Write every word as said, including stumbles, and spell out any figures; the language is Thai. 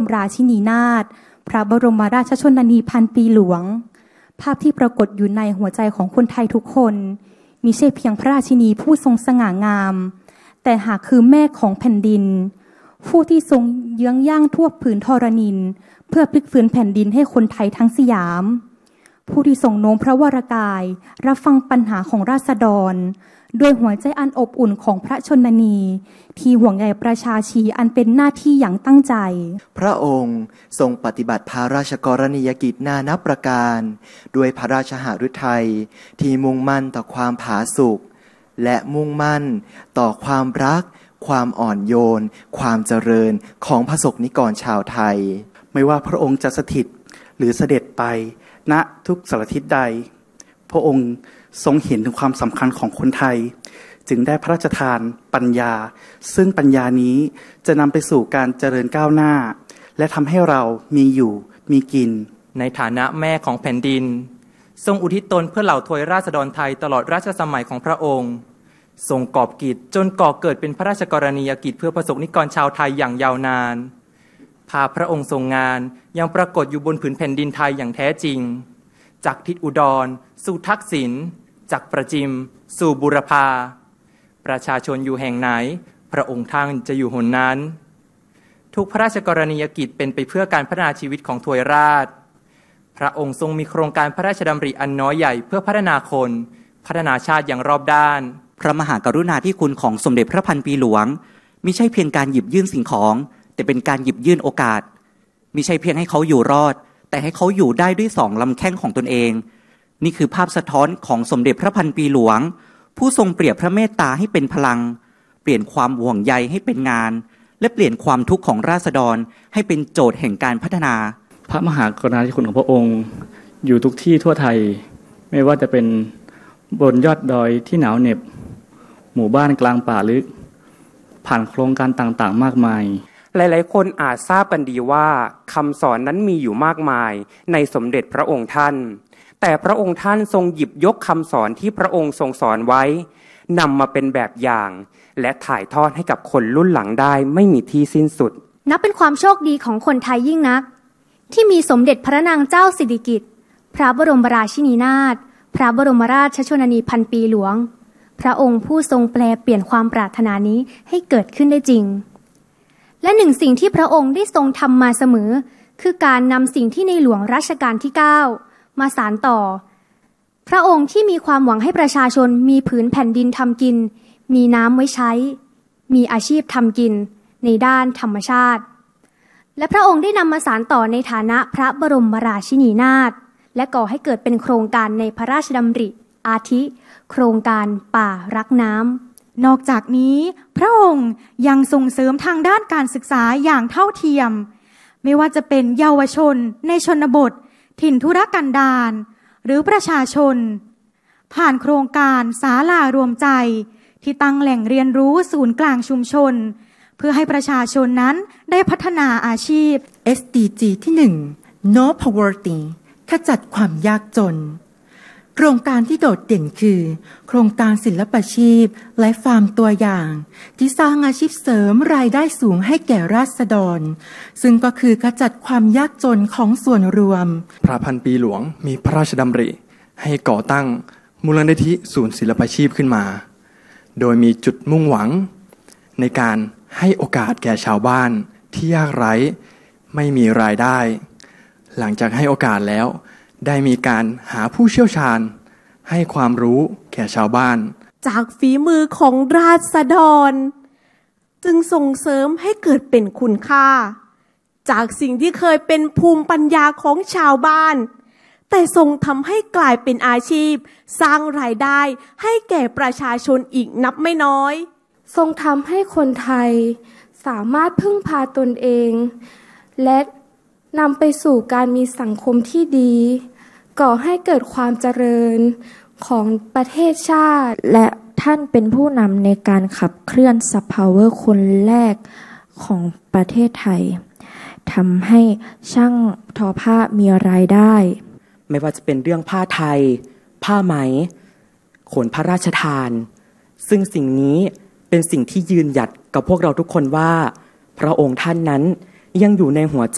ราชินีนาถพระบรมราชชนนีพันปีหลวงภาพที่ปรากฏอยู่ในหัวใจของคนไทยทุกคนมิใช่เพียงพระราชินีผู้ทรงสง่างามแต่หากคือแม่ของแผ่นดินผู้ที่ทรงเยื้องย่างทั่วผืนธรณีเพื่อพลิกฟื้นแผ่นดินให้คนไทยทั้งสยามผู้ที่ทรงโน้มพระวรกายรับฟังปัญหาของราษฎรด้วยหัวใจอันอบอุ่นของพระชนนีที่ห่วงใยประชาชีอันเป็นหน้าที่อย่างตั้งใจพระองค์ทรงปฏิบัติพระราชกรณียกิจนานับประการด้วยพระราชหฤทัยที่มุ่งมั่นต่อความผาสุกและมุ่งมั่นต่อความรักความอ่อนโยนความเจริญของพระสงฆ์นิกรชาวไทยไม่ว่าพระองค์จะสถิตหรือเสด็จไปณทุกสารทิศใดพระองค์ทรงเห็นถึงความสำคัญของคนไทยจึงได้พระราชทานปัญญาซึ่งปัญญานี้จะนำไปสู่การเจริญก้าวหน้าและทำให้เรามีอยู่มีกินในฐานะแม่ของแผ่นดินทรงอุทิศตนเพื่อเหล่าทวยราษฎรไทยตลอดราชสมัยของพระองค์ทรงกอบกิจจนก่อเกิดเป็นพระราชกรณียกิจเพื่อประสบนิกรชาวไทยอย่างยาวนานภาพพระองค์ทรงงานยังปรากฏอยู่บนผืนแผ่นดินไทยอย่างแท้จริงจากทิศอุดรสู่ทักษิณจากประจิมสู่บุรพาประชาชนอยู่แห่งไหนพระองค์ท่านจะอยู่หนนั้นทุกพระราชกรณียกิจเป็นไปเพื่อการพัฒนาชีวิตของทวยราชพระองค์ทรงมีโครงการพระราชดำริอันน้อยใหญ่เพื่อพัฒนาคนพัฒนาชาติอย่างรอบด้านพระมหากรุณาธิคุณของสมเด็จพระพันปีหลวงมิใช่เพียงการหยิบยื่นสิ่งของแต่เป็นการหยิบยื่นโอกาสมิใช่เพียงให้เขาอยู่รอดแต่ให้เขาอยู่ได้ด้วยสองลำแข้งของตนเองนี่คือภาพสะท้อนของสมเด็จพระพันปีหลวงผู้ทรงเปรียบพระเมตตาให้เป็นพลังเปลี่ยนความห่วงใยให้เป็นงานและเปลี่ยนความทุกข์ของราษฎรให้เป็นโจทย์แห่งการพัฒนาพระมหากรุณาธิคุณของพระองค์อยู่ทุกที่ทั่วไทยไม่ว่าจะเป็นบนยอดดอยที่หนาวเหน็บหมู่บ้านกลางป่าลึกผ่านโครงการต่างๆมากมายหลายๆคนอาจทราบกันดีว่าคำสอนนั้นมีอยู่มากมายในสมเด็จพระองค์ท่านแต่พระองค์ท่านทรงหยิบยกคำสอนที่พระองค์ทรงสอนไว้นำมาเป็นแบบอย่างและถ่ายทอดให้กับคนรุ่นหลังได้ไม่มีที่สิ้นสุดนับเป็นความโชคดีของคนไทยยิ่งนักที่มีสมเด็จพระนางเจ้าสิริกิติ์พระบรมราชินีนาถพระบรมราชชนนีพันปีหลวงพระองค์ผู้ทรงแปลเปลี่ยนความปรารถนานี้ให้เกิดขึ้นได้จริงและหนึ่งสิ่งที่พระองค์ได้ทรงทำมาเสมอคือการนำสิ่งที่ในหลวงรัชกาลที่เก้ามาสานต่อพระองค์ที่มีความหวังให้ประชาชนมีผืนแผ่นดินทำกินมีน้ำไว้ใช้มีอาชีพทำกินในด้านธรรมชาติและพระองค์ได้นำมาสานต่อในฐานะพระบรมราชินีนาถและก่อให้เกิดเป็นโครงการในพระราชดำริอาทิโครงการป่ารักน้ำนอกจากนี้พระองค์ยังส่งเสริมทางด้านการศึกษาอย่างเท่าเทียมไม่ว่าจะเป็นเยาวชนในชนบทถิ่นทุรกันดารหรือประชาชนผ่านโครงการศาลารวมใจที่ตั้งแหล่งเรียนรู้ศูนย์กลางชุมชนเพื่อให้ประชาชนนั้นได้พัฒนาอาชีพเอส ดี จี ที่หนึ่ง No Poverty ขจัดความยากจนโครงการที่โดดเด่นคือโครงการศิลปาชีพและฟาร์มตัวอย่างที่สร้างอาชีพเสริมรายได้สูงให้แก่ราษฎรซึ่งก็คือขจัดความยากจนของส่วนรวมพระพันปีหลวงมีพระราชดำริให้ก่อตั้งมูลนิธิศูนย์ศิลปาชีพขึ้นมาโดยมีจุดมุ่งหวังในการให้โอกาสแก่ชาวบ้านที่ยากไร้ไม่มีรายได้หลังจากให้โอกาสแล้วได้มีการหาผู้เชี่ยวชาญให้ความรู้แก่ชาวบ้านจากฝีมือของราษฎรจึงส่งเสริมให้เกิดเป็นคุณค่าจากสิ่งที่เคยเป็นภูมิปัญญาของชาวบ้านแต่ทรงทำให้กลายเป็นอาชีพสร้างรายได้ให้แก่ประชาชนอีกนับไม่น้อยทรงทำให้คนไทยสามารถพึ่งพาตนเองและนำไปสู่การมีสังคมที่ดีก่อให้เกิดความเจริญของประเทศชาติและท่านเป็นผู้นำในการขับเคลื่อนซับพาวเวอร์คนแรกของประเทศไทยทำให้ช่างทอผ้ามีรายได้ไม่ว่าจะเป็นเรื่องผ้าไทยผ้าไหมโขนพระราชทานซึ่งสิ่งนี้เป็นสิ่งที่ยืนหยัดกับพวกเราทุกคนว่าพระองค์ท่านนั้นยังอยู่ในหัวใจ